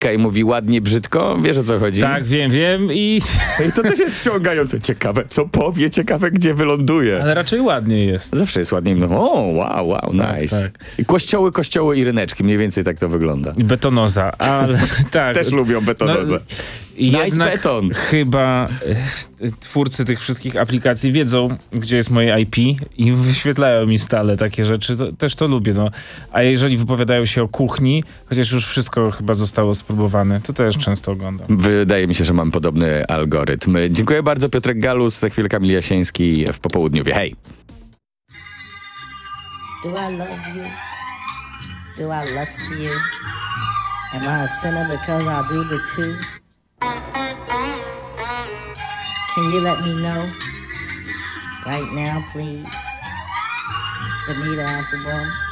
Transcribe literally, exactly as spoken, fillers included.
i mówi ładnie, brzydko? Wiesz, o co chodzi? Tak, wiem, wiem i... I to też jest wciągające. Ciekawe, co powie, ciekawe, gdzie wyląduje. Ale raczej ładnie jest. Zawsze jest ładniej. No, o, wow, wow, nice. Tak, tak. I kościoły, kościoły i ryneczki. Mniej więcej tak to wygląda. I betonoza, ale tak. Też lubią betonozę. No, Jednak Nice beton. chyba e, twórcy tych wszystkich aplikacji wiedzą, gdzie jest moje I P i wyświetlają mi stale takie rzeczy. To, też to lubię. No. A jeżeli wypowiadają się o kuchni, chociaż już wszystko chyba zostało spróbowane, to też często oglądam. Wydaje mi się, że mam podobny algorytm. Dziękuję bardzo, Piotrek Galus. Za chwilę Kamil Jasiński w Popołudniowie. Hej! Do I love you? Do I lust for you? Am I a sinner because I do the two? Can you let me know right now, please? Bonita Applebum.